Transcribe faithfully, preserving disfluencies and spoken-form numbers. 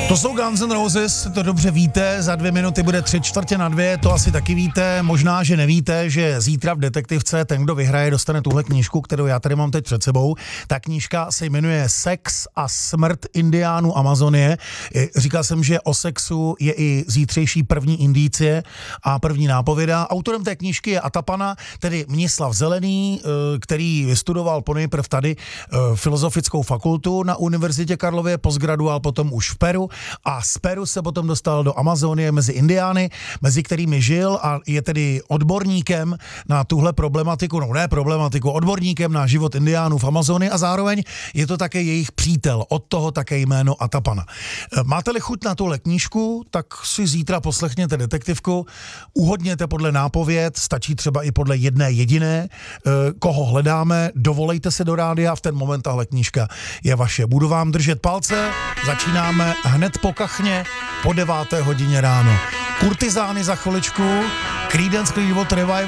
To jsou Guns N' Roses, to dobře víte, za dvě minuty bude tři čtvrtě na dvě, to asi taky víte, možná, že nevíte, že zítra v Detektivce ten, kdo vyhraje, dostane tuhle knížku, kterou já tady mám teď před sebou. Ta knížka se jmenuje Sex a smrt indiánů Amazonie. Říkal jsem, že o sexu je i zítřejší první indicie a první nápověda. Autorem té knížky je Atapana, tedy Mnislav Zelený, který vystudoval ponejprv tady filozofickou fakultu na Univerzitě Karlově, postgraduál potom už v Peru a z Peru se potom dostal do Amazonie mezi indiány, mezi kterými žil a je tedy odborníkem na tuhle problematiku, no ne problematiku, odborníkem na život indiánů v Amazonii a zároveň je to také jejich přítel, od toho také jméno Atapana. Máte-li chuť na tuhle knížku, tak si zítra poslechněte Detektivku, uhodněte podle nápověd, stačí třeba i podle jedné jediné, koho hledáme, dovolejte se do rádia, v ten moment tahle knížka je vaše. Budu vám držet palce, začínáme hned po kachně po deváté hodině ráno. Kurtizány za chviličku, Creedence Clearwater Revival